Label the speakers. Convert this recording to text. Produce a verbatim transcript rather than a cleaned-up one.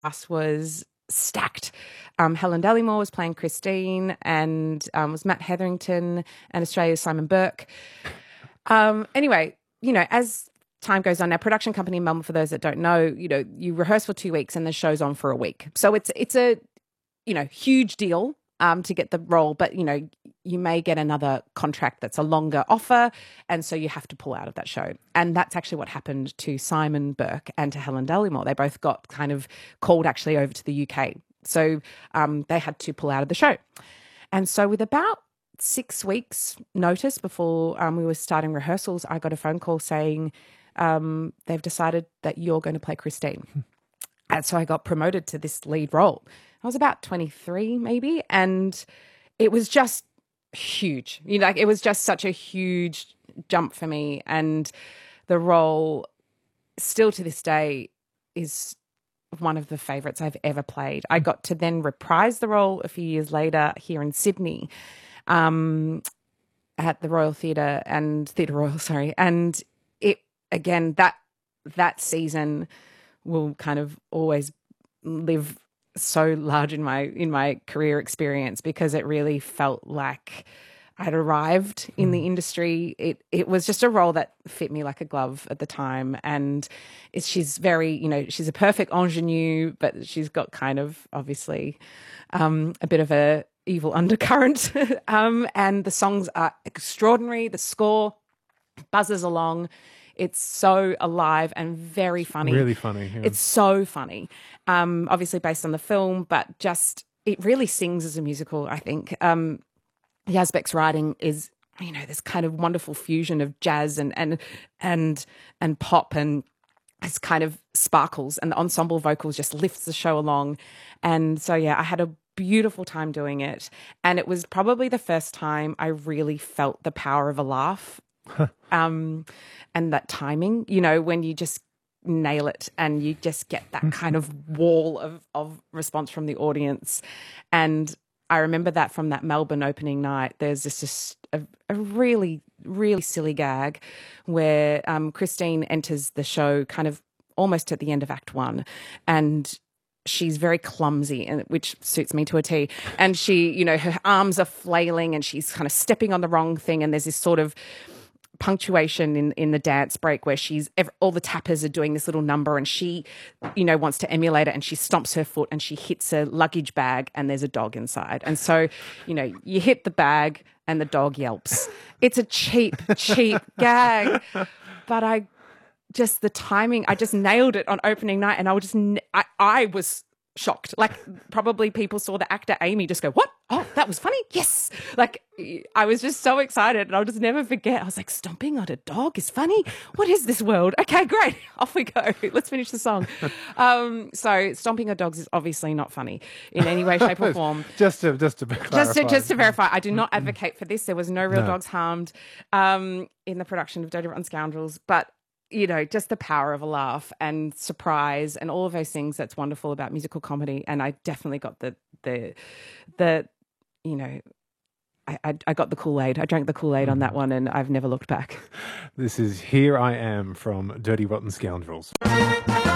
Speaker 1: cast was stacked. Um, Helen Dallimore was playing Christine, and um, was Matt Hetherington, and Australia's Simon Burke. Um, anyway, you know, as time goes on, our production company in Melbourne, for those that don't know, you know, you rehearse for two weeks and the show's on for a week. So it's it's a, you know, huge deal um, to get the role, but, you know, you may get another contract that's a longer offer, and so you have to pull out of that show. And that's actually what happened to Simon Burke and to Helen Dallimore. They both got kind of called actually over to the U K. So um, they had to pull out of the show. And so with about six weeks notice before um, we were starting rehearsals, I got a phone call saying um, they've decided that you're going to play Christine. And so I got promoted to this lead role. I was about twenty-three maybe, and it was just huge. You know, like it was just such a huge jump for me. And the role still to this day is one of the favourites I've ever played. I got to then reprise the role a few years later here in Sydney um, at the Royal Theatre and Theatre Royal, sorry. And it, again, that that season will kind of always live so large in my in my career experience, because it really felt like I'd arrived in mm. the industry. It it was just a role that fit me like a glove at the time, and it's, she's very, you know, she's a perfect ingenue, but she's got kind of obviously um, a bit of a evil undercurrent. um, and the songs are extraordinary. The score buzzes along. It's so alive and very funny.
Speaker 2: Really funny. Yeah.
Speaker 1: It's so funny. Um, obviously based on the film, but just it really sings as a musical, I think. Um, Yazbek's writing is, you know, this kind of wonderful fusion of jazz and and and and pop, and it's kind of sparkles, and the ensemble vocals just lifts the show along. And so, yeah, I had a beautiful time doing it. And it was probably the first time I really felt the power of a laugh. um, and that timing, you know, when you just nail it and you just get that kind of wall of, of response from the audience. And I remember that from that Melbourne opening night, there's this just a, a really, really silly gag where um, Christine enters the show kind of almost at the end of Act One, and she's very clumsy, and which suits me to a T. And she, you know, her arms are flailing and she's kind of stepping on the wrong thing. And there's this sort of punctuation in, in the dance break where she's, all the tappers are doing this little number, and she, you know, wants to emulate it, and she stomps her foot and she hits a luggage bag, and there's a dog inside. And so, you know, you hit the bag and the dog yelps. It's a cheap, cheap gag. But I just, the timing, I just nailed it on opening night, and I was just, I, I was shocked. Like, probably people saw the actor Amy just go, what? Oh, that was funny. Yes. Like, I was just so excited, and I'll just never forget. I was like, stomping on a dog is funny. What is this world? Okay, great. Off we go. Let's finish the song. Um, so stomping on dogs is obviously not funny in any way, shape or form.
Speaker 2: just to, just to clarify.
Speaker 1: Just to, just to verify, I do not advocate for this. There was no real
Speaker 2: No.
Speaker 1: dogs harmed um, in the production of Dirty Rotten Scoundrels, but you know, just the power of a laugh and surprise and all of those things that's wonderful about musical comedy. And I definitely got the, the, the, you know, I, I, I got the Kool-Aid. I drank the Kool-Aid on that one, and I've never looked back.
Speaker 2: This is Here I Am from Dirty Rotten Scoundrels.